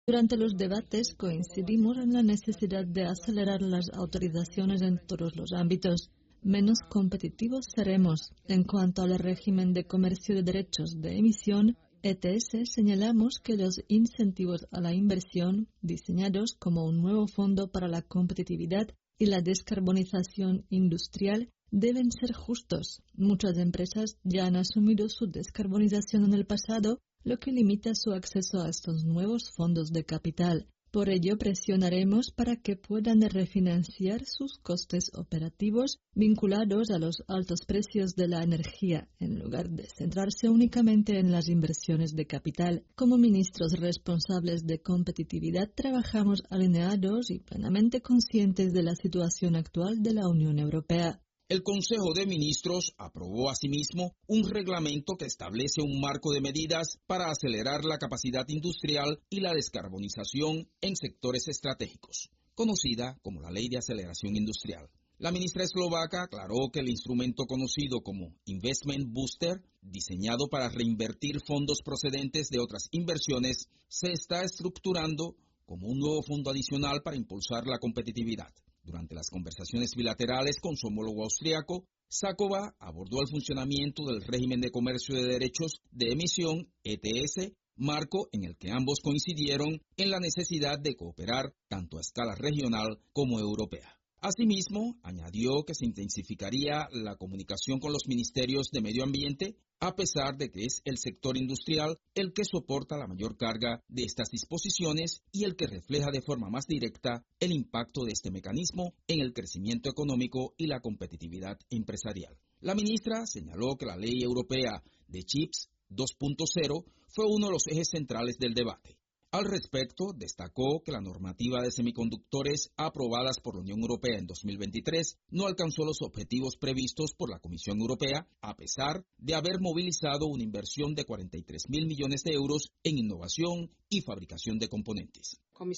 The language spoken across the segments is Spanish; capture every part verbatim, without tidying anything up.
Durante los debates coincidimos en la necesidad de acelerar las autorizaciones en todos los ámbitos. Menos competitivos seremos. En cuanto al régimen de comercio de derechos de emisión, E T S, señalamos que los incentivos a la inversión, diseñados como un nuevo fondo para la competitividad y la descarbonización industrial, deben ser justos. Muchas empresas ya han asumido su descarbonización en el pasado, lo que limita su acceso a estos nuevos fondos de capital. Por ello, presionaremos para que puedan refinanciar sus costes operativos vinculados a los altos precios de la energía, en lugar de centrarse únicamente en las inversiones de capital. Como ministros responsables de competitividad, trabajamos alineados y plenamente conscientes de la situación actual de la Unión Europea. El Consejo de Ministros aprobó asimismo un reglamento que establece un marco de medidas para acelerar la capacidad industrial y la descarbonización en sectores estratégicos, conocida como la Ley de Aceleración Industrial. La ministra eslovaca aclaró que el instrumento conocido como Investment Booster, diseñado para reinvertir fondos procedentes de otras inversiones, se está estructurando como un nuevo fondo adicional para impulsar la competitividad. Durante las conversaciones bilaterales con su homólogo austriaco, Šaková abordó el funcionamiento del régimen de comercio de derechos de emisión, E T S, marco en el que ambos coincidieron en la necesidad de cooperar tanto a escala regional como europea. Asimismo, añadió que se intensificaría la comunicación con los ministerios de Medio Ambiente, a pesar de que es el sector industrial el que soporta la mayor carga de estas disposiciones y el que refleja de forma más directa el impacto de este mecanismo en el crecimiento económico y la competitividad empresarial. La ministra señaló que la Ley Europea de Chips dos punto cero fue uno de los ejes centrales del debate. Al respecto, destacó que la normativa de semiconductores aprobadas por la Unión Europea en dos mil veintitrés no alcanzó los objetivos previstos por la Comisión Europea, a pesar de haber movilizado una inversión de cuarenta y tres mil millones de euros en innovación y fabricación de componentes.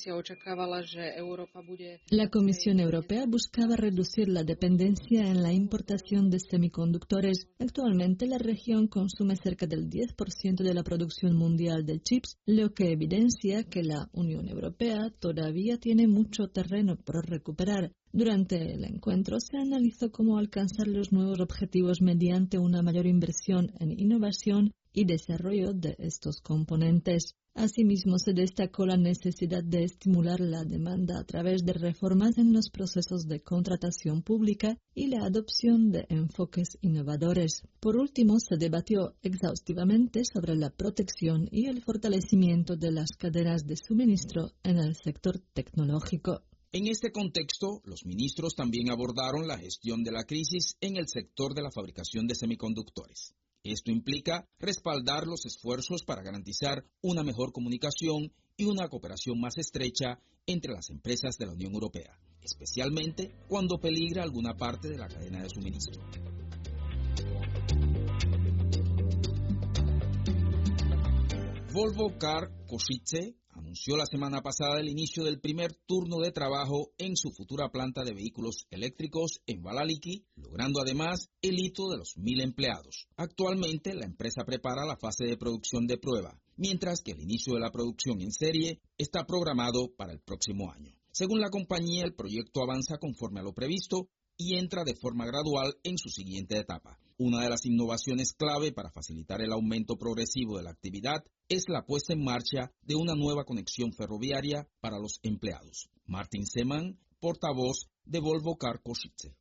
La Comisión Europea buscaba reducir la dependencia en la importación de semiconductores. Actualmente la región consume cerca del diez por ciento de la producción mundial de chips, lo que evidencia que la Unión Europea todavía tiene mucho terreno por recuperar. Durante el encuentro se analizó cómo alcanzar los nuevos objetivos mediante una mayor inversión en innovación y desarrollo de estos componentes. Asimismo, se destacó la necesidad de estimular la demanda a través de reformas en los procesos de contratación pública y la adopción de enfoques innovadores. Por último, se debatió exhaustivamente sobre la protección y el fortalecimiento de las cadenas de suministro en el sector tecnológico. En este contexto, los ministros también abordaron la gestión de la crisis en el sector de la fabricación de semiconductores. Esto implica respaldar los esfuerzos para garantizar una mejor comunicación y una cooperación más estrecha entre las empresas de la Unión Europea, especialmente cuando peligra alguna parte de la cadena de suministro. Volvo Car Košice anunció la semana pasada el inicio del primer turno de trabajo en su futura planta de vehículos eléctricos en Valáliki, logrando además el hito de los mil empleados. Actualmente, la empresa prepara la fase de producción de prueba, mientras que el inicio de la producción en serie está programado para el próximo año. Según la compañía, el proyecto avanza conforme a lo previsto y entra de forma gradual en su siguiente etapa. Una de las innovaciones clave para facilitar el aumento progresivo de la actividad es la puesta en marcha de una nueva conexión ferroviaria para los empleados. Martin Seman, portavoz de Volvo Car Košice.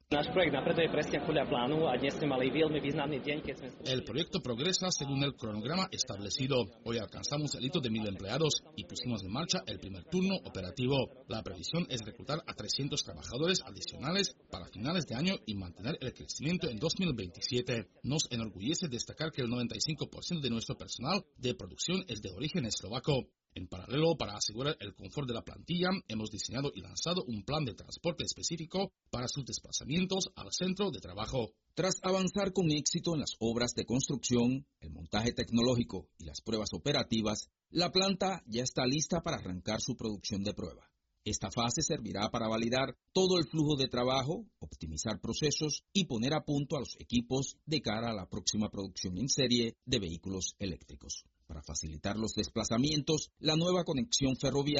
El proyecto progresa según el cronograma establecido. Hoy alcanzamos el hito de mil empleados y pusimos en marcha el primer turno operativo. La previsión es reclutar a trescientos trabajadores adicionales para finales de año y mantener el crecimiento en dos mil veintisiete. Nos enorgullece destacar que el noventa y cinco por ciento de nuestro personal de producción es de origen eslovaco. En paralelo, para asegurar el confort de la plantilla, hemos diseñado y lanzado un plan de transporte específico para sus desplazamientos al centro de trabajo. Tras avanzar con éxito en las obras de construcción, el montaje tecnológico y las pruebas operativas, la planta ya está lista para arrancar su producción de prueba. Esta fase servirá para validar todo el flujo de trabajo, optimizar procesos y poner a punto a los equipos de cara a la próxima producción en serie de vehículos eléctricos. Para facilitar los desplazamientos, la nueva conexión ferroviaria